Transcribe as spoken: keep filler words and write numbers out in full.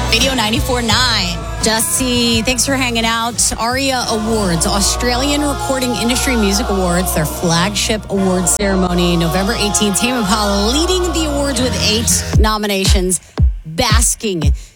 Radio ninety-four point nine. Dusty, thanks for hanging out. ARIA Awards, Australian Recording Industry Music Awards, their flagship award ceremony, November eighteenth. Tame Impala leading the awards with eight nominations, basking